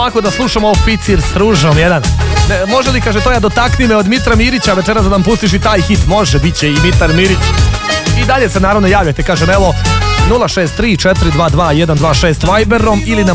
ovako da slušamo Oficir s ružom jedan. Može li, kaže Toja, dotakni me od Mitra Mirića večeras da nam pustiš i taj hit? Može, bit će i Mitar Mirić. I dalje se naravno javljate, kažem, evo 063 422 126 Viberom ili na